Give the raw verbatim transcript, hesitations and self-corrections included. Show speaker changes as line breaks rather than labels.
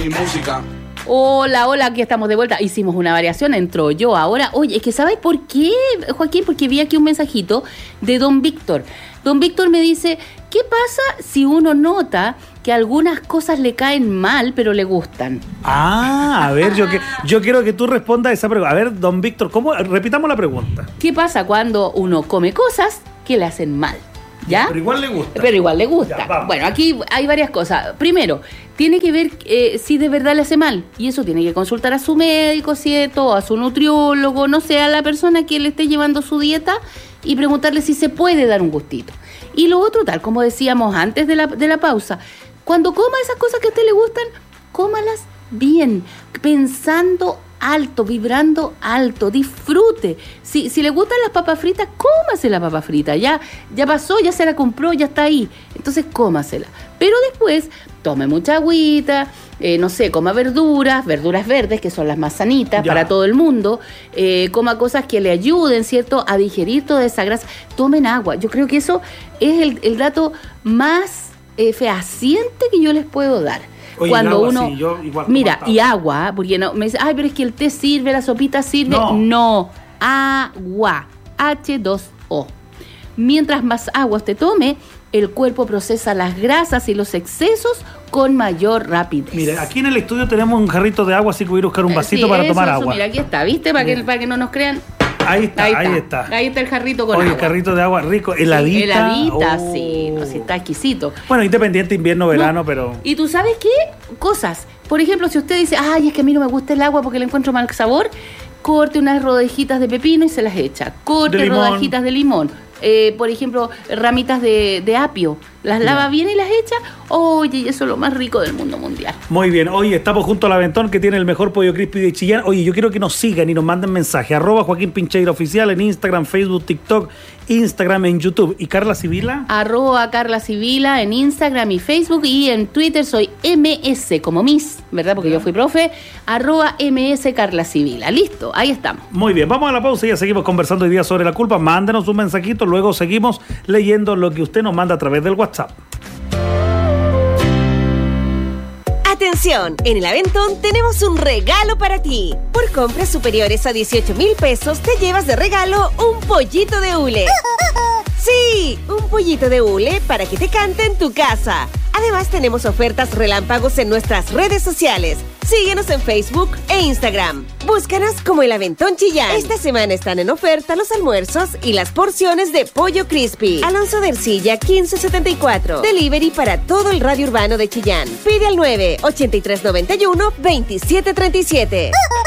mi música.
Hola, hola, aquí estamos de vuelta. Hicimos una variación, entró yo ahora. Oye, es que ¿sabes por qué, Joaquín? Porque vi aquí un mensajito de don Víctor. Don Víctor me dice, ¿qué pasa si uno nota que algunas cosas le caen mal, pero le gustan?
Ah, a ver, yo, que, yo quiero que tú respondas a esa pregunta. A ver, don Víctor, ¿cómo? Repitamos la pregunta.
¿Qué pasa cuando uno come cosas que le hacen mal? ¿Ya?
Pero igual le gusta.
Pero igual le gusta.
Ya,
bueno, aquí hay varias cosas. Primero, tiene que ver eh, si de verdad le hace mal. Y eso tiene que consultar a su médico, ¿cierto? A su nutriólogo, no sé, a la persona que le esté llevando su dieta y preguntarle si se puede dar un gustito. Y lo otro, tal como decíamos antes de la, de la pausa, cuando coma esas cosas que a usted le gustan, cómalas bien, pensando alto, vibrando alto, disfrute. Si, si le gustan las papas fritas, cómase la papa frita. Ya, ya pasó, ya se la compró, ya está ahí. Entonces cómasela. Pero después, tome mucha agüita, eh, no sé, coma verduras, verduras verdes, que son las más sanitas ya. Para todo el mundo. Eh, coma cosas que le ayuden, ¿cierto?, a digerir toda esa grasa. Tomen agua. Yo creo que eso es el, el dato más eh, fehaciente que yo les puedo dar.
Oye,
cuando
agua,
uno
sí, yo igual
mira y agua, porque no me dice, ay, pero es que el té sirve, la sopita sirve.
No,
no. Agua, H dos O. Mientras más agua usted tome, el cuerpo procesa las grasas y los excesos con mayor rapidez.
Mire, aquí en el estudio tenemos un jarrito de agua, así que voy a ir a buscar un vasito
sí,
para
eso,
tomar
eso,
agua.
Mira, aquí está, ¿viste? Para que, para que no nos crean.
Ahí está, ahí,
ahí
está.
está. Ahí está el jarrito con
Oye,
agua.
el jarrito de agua rico, heladita.
Sí, heladita,
oh.
sí, no, sí, está exquisito.
Bueno, independiente, invierno, verano,
No.
pero...
¿Y tú sabes qué? Cosas. Por ejemplo, si usted dice, ay, es que a mí no me gusta el agua porque le encuentro mal sabor, corte unas rodajitas de pepino y se las echa. Corte
De limón.
rodajitas de limón. Eh, por ejemplo, ramitas de, de apio. Las lava bien y las echa. Oye, y eso es lo más rico del mundo mundial.
Muy bien, hoy estamos junto al Aventón, que tiene el mejor pollo crispy de Chillán. Oye, yo quiero que nos sigan y nos manden mensaje. Arroba Joaquín Pincheiro Oficial en Instagram, Facebook, TikTok, Instagram, en YouTube. ¿Y Carla Sibila?
Arroba Carla Sibila en Instagram y Facebook, y en Twitter soy M S como Miss, ¿verdad? Porque yo fui profe. Arroba M S Carla Sibila. Listo, ahí estamos.
Muy bien, vamos a la pausa y ya seguimos conversando hoy día sobre la culpa. Mándenos un mensajito, luego seguimos leyendo lo que usted nos manda a través del WhatsApp.
Atención, en el Aventón tenemos un regalo para ti. Por compras superiores a dieciocho mil pesos te llevas de regalo un pollito de hule. Sí, un pollito de hule para que te cante en tu casa. Además tenemos ofertas relámpagos en nuestras redes sociales. Síguenos en Facebook e Instagram. Búscanos como El Aventón Chillán. Esta semana están en oferta los almuerzos y las porciones de pollo crispy. Alonso de Ercilla quince setenta y cuatro. Delivery para todo el radio urbano de Chillán. Pide al nueve ochenta y tres noventa y uno veintisiete treinta y siete.